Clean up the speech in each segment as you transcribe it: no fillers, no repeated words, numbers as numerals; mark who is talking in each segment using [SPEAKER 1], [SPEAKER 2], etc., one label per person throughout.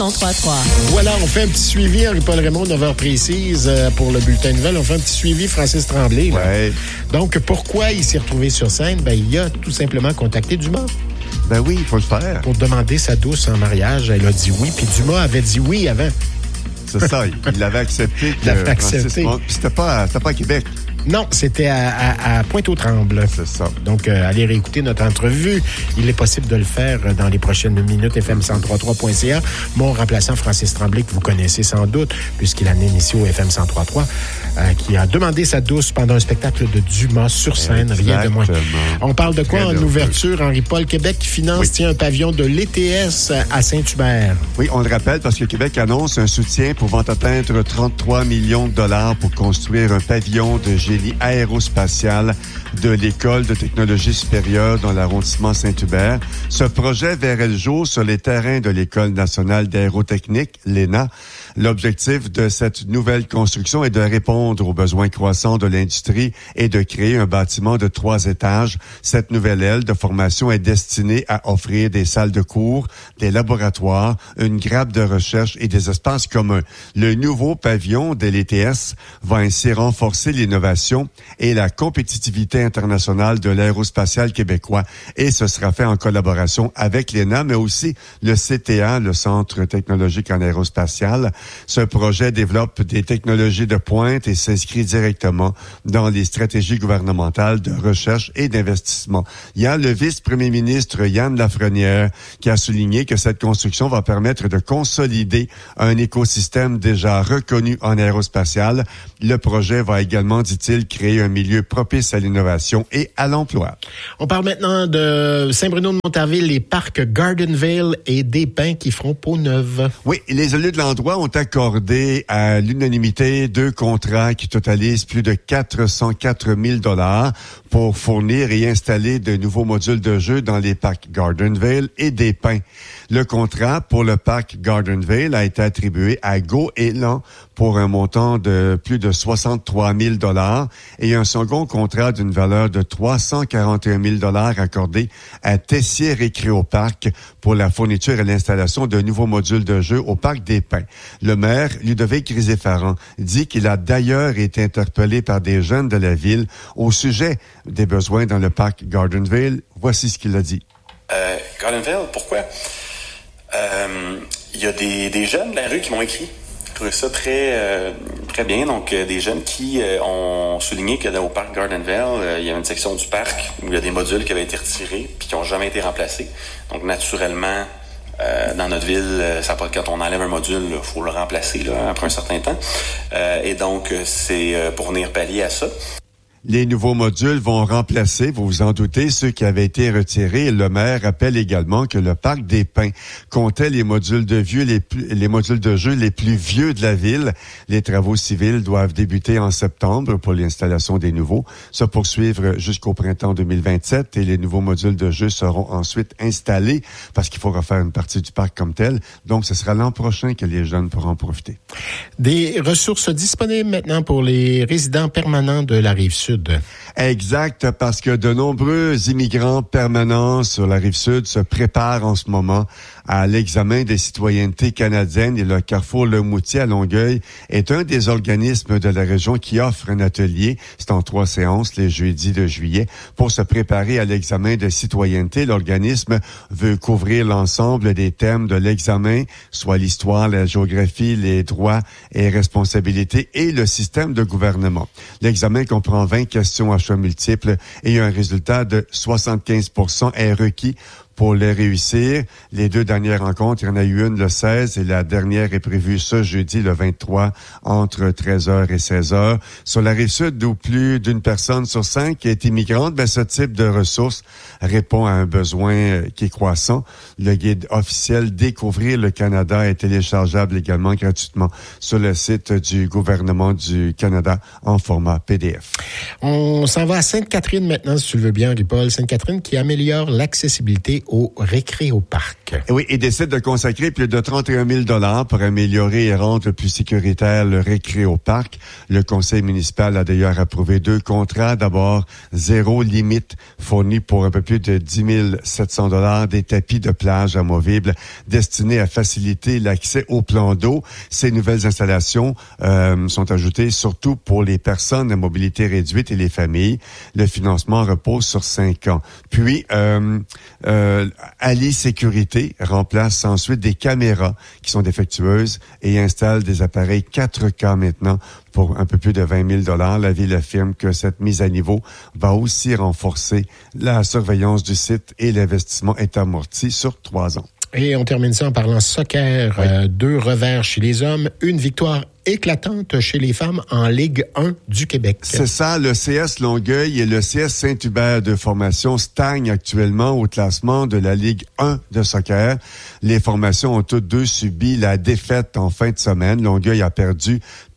[SPEAKER 1] 103.3.
[SPEAKER 2] Voilà, on fait un petit suivi, Henri-Paul Raymond, 9h précise pour le bulletin de nouvelles. On fait un petit suivi, Francis Tremblay.
[SPEAKER 3] Ouais.
[SPEAKER 2] Donc, pourquoi il s'est retrouvé sur scène? Il a tout simplement contacté Dumas.
[SPEAKER 3] Ben oui, il faut le faire.
[SPEAKER 2] Pour demander sa douce en mariage. Elle a dit oui, puis Dumas avait dit oui avant.
[SPEAKER 3] C'est ça, il l'avait accepté.
[SPEAKER 2] Il l'avait accepté.
[SPEAKER 3] Puis c'était pas à Québec.
[SPEAKER 2] Non, c'était à Pointe-aux-Trembles.
[SPEAKER 3] C'est ça.
[SPEAKER 2] Donc, allez réécouter notre entrevue. Il est possible de le faire dans les prochaines minutes. FM1033.ca. Mon remplaçant, Francis Tremblay, que vous connaissez sans doute, puisqu'il anime ici au FM 103.3, qui a demandé sa douce pendant un spectacle de Dumas sur scène.
[SPEAKER 3] Exactement.
[SPEAKER 2] Rien de moins. On parle de quoi en ouverture? Henri-Paul, Québec qui finance, tient un pavillon de l'ETS à Saint-Hubert.
[SPEAKER 3] Oui, on le rappelle parce que Québec annonce un soutien pouvant atteindre 33 millions de dollars pour construire un pavillon de génie aérospatial de l'École de technologie supérieure dans l'arrondissement Saint-Hubert. Ce projet verrait le jour sur les terrains de l'École nationale d'aérotechnique, l'ENA. L'objectif de cette nouvelle construction est de répondre aux besoins croissants de l'industrie et de créer un bâtiment de 3 étages. Cette nouvelle aile de formation est destinée à offrir des salles de cours, des laboratoires, une grappe de recherche et des espaces communs. Le nouveau pavillon de l'ETS va ainsi renforcer l'innovation et la compétitivité internationale de l'aérospatial québécois. Et ce sera fait en collaboration avec l'ENA, mais aussi le CTA, le Centre technologique en aérospatial. Ce projet développe des technologies de pointe et s'inscrit directement dans les stratégies gouvernementales de recherche et d'investissement. Il y a le vice-premier ministre Yann Lafrenière qui a souligné que cette construction va permettre de consolider un écosystème déjà reconnu en aérospatial. Le projet va également, dit-il, créer un milieu propice à l'innovation et à l'emploi.
[SPEAKER 2] On parle maintenant de Saint-Bruno-de-Montarville, les parcs Gardenvale et des Pins qui feront peau neuve.
[SPEAKER 3] Oui, les élus de l'endroit ont accordé à l'unanimité 2 contrats qui totalisent plus de 404 000 $ pour fournir et installer de nouveaux modules de jeu dans les parcs Gardenvale et des Pins. Le contrat pour le parc Gardenvale a été attribué à GoÉlan pour un montant de plus de 63 000 $ et un second contrat d'une valeur de 341 000 $ accordé à Tessier Récréoparc pour la fourniture et l'installation de nouveaux modules de jeu au parc des Pins. Le maire, Ludovic Rizéfaran, dit qu'il a d'ailleurs été interpellé par des jeunes de la ville au sujet des besoins dans le parc Gardenvale. Voici ce qu'il a dit.
[SPEAKER 4] Gardenvale, pourquoi? Il y a des jeunes de la rue qui m'ont écrit. Je trouvais ça très bien. Donc, des jeunes qui ont souligné qu'au parc Gardenvale, il y avait une section du parc où il y a des modules qui avaient été retirés puis qui n'ont jamais été remplacés. Donc, naturellement, dans notre ville, quand on enlève un module, il faut le remplacer après un certain temps. Et donc, c'est pour venir pallier à ça.
[SPEAKER 3] Les nouveaux modules vont remplacer, vous vous en doutez, ceux qui avaient été retirés. Le maire rappelle également que le parc des Pins comptait les modules les modules de jeu les plus vieux de la ville. Les travaux civils doivent débuter en septembre pour l'installation des nouveaux, se poursuivre jusqu'au printemps 2027 et les nouveaux modules de jeu seront ensuite installés parce qu'il faut refaire une partie du parc comme tel. Donc, ce sera l'an prochain que les jeunes pourront en profiter.
[SPEAKER 2] Des ressources disponibles maintenant pour les résidents permanents de la Rive-Sud.
[SPEAKER 3] Exact, parce que de nombreux immigrants permanents sur la Rive-Sud se préparent en ce moment à l'examen des citoyennetés canadiennes et le Carrefour Le Moutier à Longueuil est un des organismes de la région qui offre un atelier. C'est en 3 séances les jeudis de juillet pour se préparer à l'examen de citoyenneté. L'organisme veut couvrir l'ensemble des thèmes de l'examen, soit l'histoire, la géographie, les droits et responsabilités et le système de gouvernement. L'examen comprend 20 questions à choix multiples et un résultat de 75% est requis pour les réussir. Les 2 dernières rencontres, il y en a eu une le 16 et la dernière est prévue ce jeudi, le 23, entre 13h et 16h. Sur la Rive-Sud, où plus d'une personne sur 5 est immigrante, ce type de ressources répond à un besoin qui est croissant. Le guide officiel Découvrir le Canada est téléchargeable également gratuitement sur le site du gouvernement du Canada en format PDF.
[SPEAKER 2] On s'en va à Sainte-Catherine maintenant, si tu le veux bien, Henri-Paul. Sainte-Catherine qui améliore l'accessibilité aller au Récréoparc.
[SPEAKER 3] Oui, il décide de consacrer plus de 31 000 $ pour améliorer et rendre plus sécuritaire le Récréoparc. Le conseil municipal a d'ailleurs approuvé 2 contrats. D'abord, 0 limite fourni pour un peu plus de 10 700 $, des tapis de plage amovibles destinés à faciliter l'accès au plan d'eau. Ces nouvelles installations sont ajoutées surtout pour les personnes à mobilité réduite et les familles. Le financement repose sur 5 ans. Puis, Ali Sécurité remplace ensuite des caméras qui sont défectueuses et installe des appareils 4K maintenant pour un peu plus de 20 000 $. La ville affirme que cette mise à niveau va aussi renforcer la surveillance du site et l'investissement est amorti sur 3 ans.
[SPEAKER 2] Et on termine ça en parlant soccer. Oui. 2 revers chez les hommes, une victoire éclatante chez les femmes en Ligue 1 du Québec.
[SPEAKER 3] C'est ça, le CS Longueuil et le CS Saint-Hubert de formation stagnent actuellement au classement de la Ligue 1 de soccer. Les formations ont toutes 2 subi la défaite en fin de semaine. Longueuil a perdu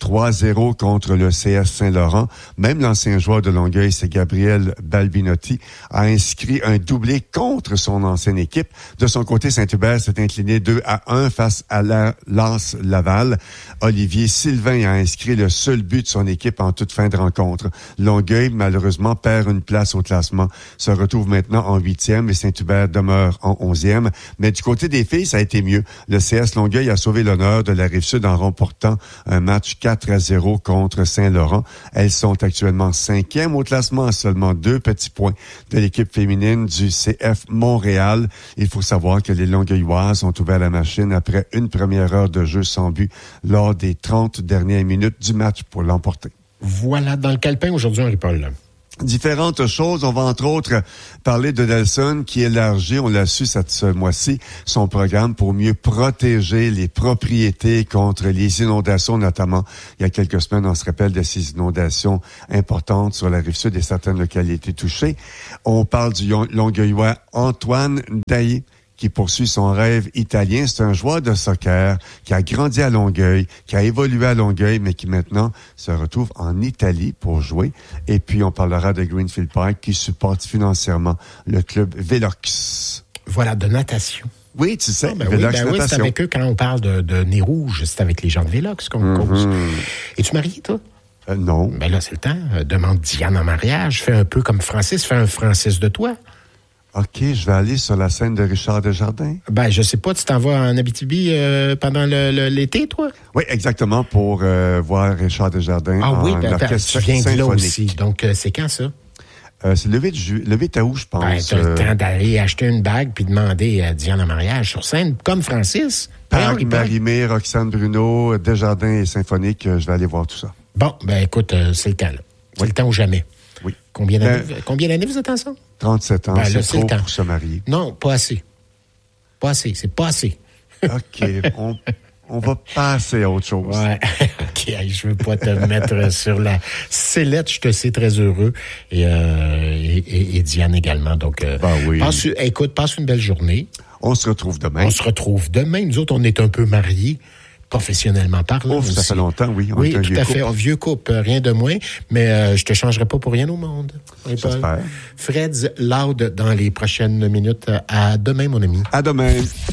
[SPEAKER 3] 3-0 contre le CS Saint-Laurent. Même l'ancien joueur de Longueuil, c'est Gabriel Balbinotti, a inscrit un doublé contre son ancienne équipe. De son côté, Saint-Hubert s'est incliné 2-1 face à la Lance Laval. Olivier Sylvain a inscrit le seul but de son équipe en toute fin de rencontre. Longueuil, malheureusement, perd une place au classement, se retrouve maintenant en 8e et Saint-Hubert demeure en 11e. Mais du côté des filles, ça a été mieux. Le CS Longueuil a sauvé l'honneur de la Rive-Sud en remportant un match 4-0 contre Saint-Laurent. Elles sont actuellement 5e au classement à seulement 2 petits points de l'équipe féminine du CF Montréal. Il faut savoir que les Longueuilloises ont ouvert la machine après une première heure de jeu sans but lors des 30 dernières minutes du match pour l'emporter.
[SPEAKER 2] Voilà, dans le calepin aujourd'hui, Henri-Paul.
[SPEAKER 3] Différentes choses. On va entre autres parler de Nelson qui élargit, on l'a su ce mois-ci, son programme pour mieux protéger les propriétés contre les inondations, notamment il y a quelques semaines, on se rappelle de ces inondations importantes sur la Rive-Sud et certaines localités touchées. On parle du Longueuillois Antoine Daillé, qui poursuit son rêve italien. C'est un joueur de soccer qui a grandi à Longueuil, qui a évolué à Longueuil, mais qui maintenant se retrouve en Italie pour jouer. Et puis, on parlera de Greenfield Park qui supporte financièrement le club Velox.
[SPEAKER 2] Voilà, de natation.
[SPEAKER 3] Oui, tu sais,
[SPEAKER 2] Velox Natation. Oui, c'est avec eux quand on parle de Nez Rouge. C'est avec les gens de Velox qu'on cause. Es-tu marié, toi?
[SPEAKER 3] Non.
[SPEAKER 2] Ben là, c'est le temps. Demande Diane en mariage. Fais un peu comme Francis. Fais un Francis de toi.
[SPEAKER 3] OK, je vais aller sur la scène de Richard Desjardins.
[SPEAKER 2] Ben, je sais pas, tu t'en vas en Abitibi pendant l'été, toi?
[SPEAKER 3] Oui, exactement, pour voir Richard Desjardins.
[SPEAKER 2] Ah oui, tu viens de là aussi. Donc, c'est quand ça?
[SPEAKER 3] C'est le 8 août, je pense.
[SPEAKER 2] Ben, t'as le temps d'aller acheter une bague puis demander à Diane en mariage sur scène, comme Francis.
[SPEAKER 3] Par Marie-Mé, Roxane Bruno, Desjardins et Symphonique, je vais aller voir tout ça.
[SPEAKER 2] Bon, ben écoute, c'est le temps, là. C'est le temps ou jamais.
[SPEAKER 3] Oui.
[SPEAKER 2] Combien d'années vous êtes ensemble?
[SPEAKER 3] 37 ans, c'est trop pour se marier.
[SPEAKER 2] Non, pas assez. Pas assez, c'est pas assez.
[SPEAKER 3] OK, on va passer à autre chose.
[SPEAKER 2] Ouais, OK, je veux pas te mettre sur la sellette, je te sais très heureux. Et Diane également, donc...
[SPEAKER 3] oui.
[SPEAKER 2] Passe une belle journée.
[SPEAKER 3] On se retrouve demain.
[SPEAKER 2] Nous autres, on est un peu mariés. Professionnellement parlant.
[SPEAKER 3] Ça fait longtemps, oui.
[SPEAKER 2] Oui, tout à fait. Un vieux couple, rien de moins. Mais je te changerai pas pour rien au monde.
[SPEAKER 3] J'espère.
[SPEAKER 2] Fred's Loud dans les prochaines minutes. À demain, mon ami.
[SPEAKER 3] À demain.